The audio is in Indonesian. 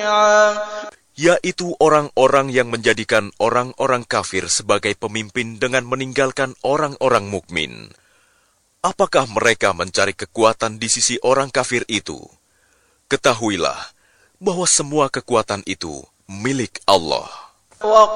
yaitu orang-orang yang menjadikan orang-orang kafir sebagai pemimpin dengan meninggalkan orang-orang mukmin. Apakah mereka mencari kekuatan di sisi orang kafir itu? Ketahuilah bahwa semua kekuatan itu milik Allah.